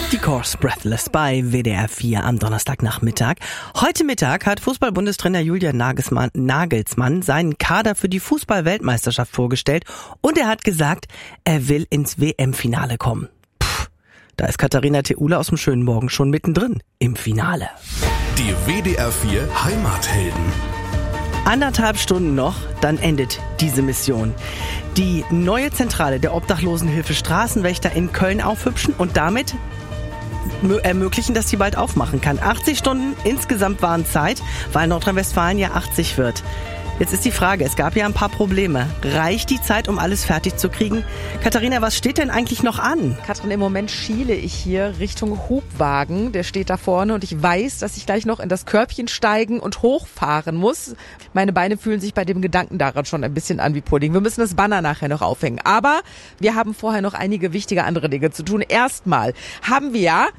Die Course Breathless bei WDR 4 am Donnerstagnachmittag. Heute Mittag hat Fußball-Bundestrainer Julian Nagelsmann seinen Kader für die Fußball-Weltmeisterschaft vorgestellt und er hat gesagt, er will ins WM-Finale kommen. Da ist Katharina Theule aus dem schönen Morgen schon mittendrin im Finale. Die WDR 4 Heimathelden. 1,5 Stunden noch, dann endet diese Mission. Die neue Zentrale der Obdachlosenhilfe Straßenwächter in Köln aufhübschen und damit ermöglichen, dass sie bald aufmachen kann. 80 Stunden insgesamt waren Zeit, weil Nordrhein-Westfalen ja 80 wird. Jetzt ist die Frage, es gab ja ein paar Probleme. Reicht die Zeit, um alles fertig zu kriegen? Katharina, was steht denn eigentlich noch an? Katrin, im Moment schiele ich hier Richtung Hubwagen. Der steht da vorne und ich weiß, dass ich gleich noch in das Körbchen steigen und hochfahren muss. Meine Beine fühlen sich bei dem Gedanken daran schon ein bisschen an wie Pudding. Wir müssen das Banner nachher noch aufhängen. Aber wir haben vorher noch einige wichtige andere Dinge zu tun. Erstmal haben wir ja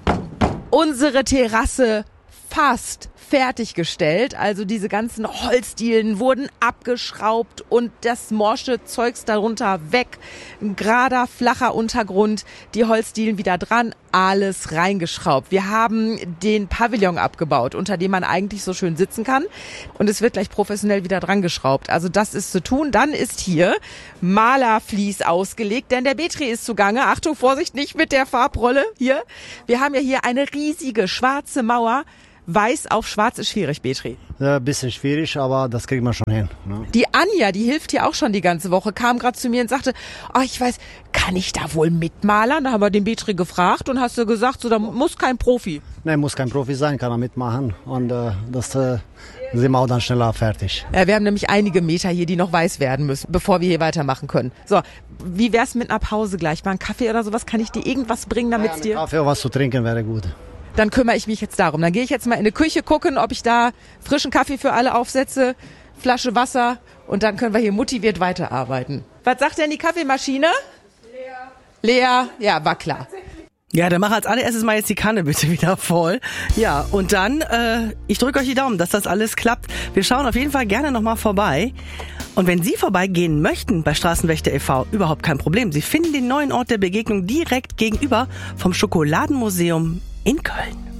unsere Terrasse fast fertiggestellt. Also diese ganzen Holzdielen wurden abgeschraubt und das morsche Zeugs darunter weg. Ein gerader, flacher Untergrund, die Holzdielen wieder dran, alles reingeschraubt. Wir haben den Pavillon abgebaut, unter dem man eigentlich so schön sitzen kann. Und es wird gleich professionell wieder dran geschraubt. Also das ist zu tun. Dann ist hier Malerflies ausgelegt, denn der Petri ist zugange. Achtung, Vorsicht, nicht mit der Farbrolle hier. Wir haben ja hier eine riesige schwarze Mauer. Weiß auf schwarz ist schwierig, Petri. Ja, ein bisschen schwierig, aber das kriegen wir schon hin. Ne? Die Anja, die hilft hier auch schon die ganze Woche, kam gerade zu mir und sagte, ich weiß, kann ich da wohl mitmalern? Da haben wir den Petri gefragt und hast du gesagt, so, da muss kein Profi. Nein, muss kein Profi sein, kann er mitmachen und das sind wir auch dann schneller fertig. Ja, wir haben nämlich einige Meter hier, die noch weiß werden müssen, bevor wir hier weitermachen können. So, wie wär's mit einer Pause gleich? Mal einen Kaffee oder sowas? Kann ich dir irgendwas bringen, damit es dir... Kaffee oder was zu trinken wäre gut. Dann kümmere ich mich jetzt darum. Dann gehe ich jetzt mal in die Küche gucken, ob ich da frischen Kaffee für alle aufsetze, Flasche Wasser und dann können wir hier motiviert weiterarbeiten. Was sagt denn die Kaffeemaschine? Leer. Ja, war klar. Ja, dann mach als allererstes mal jetzt die Kanne bitte wieder voll. Ja, und dann, ich drücke euch die Daumen, dass das alles klappt. Wir schauen auf jeden Fall gerne nochmal vorbei. Und wenn Sie vorbeigehen möchten bei Straßenwächter e.V., überhaupt kein Problem. Sie finden den neuen Ort der Begegnung direkt gegenüber vom Schokoladenmuseum in Köln.